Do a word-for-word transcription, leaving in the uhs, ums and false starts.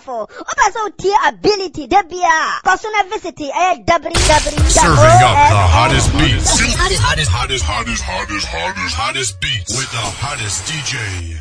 powerful. Also, tier ability, debia. Personal visit, eh, w w. Serving up the hottest beats. Hottest, hottest, hottest, hottest, hottest, hottest, hottest beats with the hottest D J.